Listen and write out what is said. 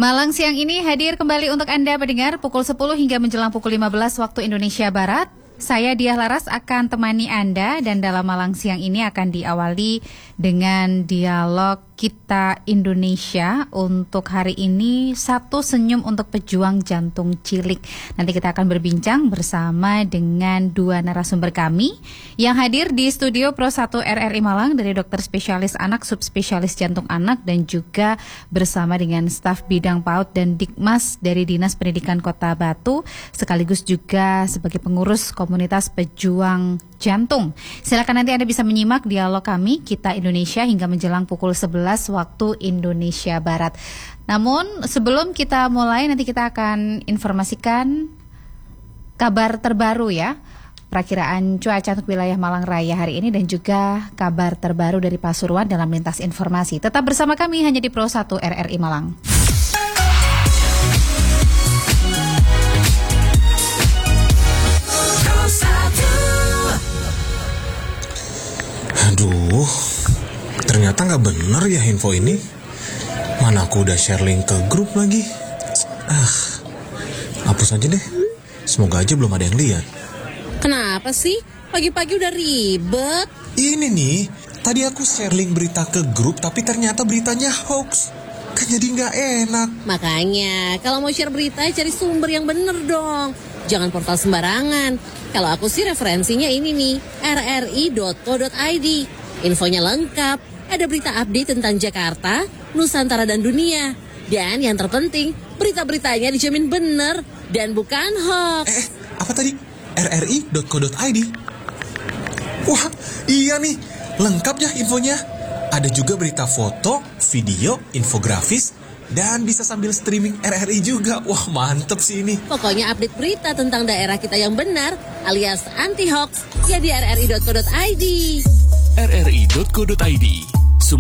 Malang siang ini hadir kembali untuk Anda pendengar pukul 10 hingga menjelang pukul 15 waktu Indonesia Barat. Saya Diah Laras akan temani Anda dan dalam Malang siang ini akan diawali dengan dialog Kita Indonesia untuk hari ini, satu senyum untuk pejuang jantung cilik. Nanti kita akan berbincang bersama dengan dua narasumber kami yang hadir di studio Pro 1 RRI Malang, dari dokter spesialis anak, subspesialis jantung anak, dan juga bersama dengan staf bidang PAUD dan Dikmas dari Dinas Pendidikan Kota Batu, sekaligus juga sebagai pengurus komunitas pejuang jantung. Silakan nanti Anda bisa menyimak dialog kami Kita Indonesia hingga menjelang pukul 11 waktu Indonesia Barat. Namun sebelum kita mulai, nanti kita akan informasikan kabar terbaru ya, perakiraan cuaca untuk wilayah Malang Raya hari ini dan juga kabar terbaru dari Pasuruan dalam lintas informasi. Tetap bersama kami hanya di Pro 1 RRI Malang. Aduh, ternyata nggak bener ya info ini. Mana aku udah share link ke grup lagi. Hapus aja deh. Semoga aja belum ada yang lihat. Kenapa sih? Pagi-pagi udah ribet. Ini nih, tadi aku share link berita ke grup, tapi ternyata beritanya hoax. Kan jadi nggak enak. Makanya, kalau mau share berita, cari sumber yang bener dong. Jangan portal sembarangan. Kalau aku sih referensinya ini nih, rri.co.id. Infonya lengkap, ada berita update tentang Jakarta, Nusantara, dan dunia. Dan yang terpenting, berita-beritanya dijamin bener dan bukan hoax. Apa tadi? rri.co.id? Wah, iya nih, lengkap ya infonya. Ada juga berita foto, video, infografis, dan bisa sambil streaming RRI juga. Wah, mantep sih ini. Pokoknya update berita tentang daerah kita yang benar alias anti-hoax ya di rri.co.id. rri.co.id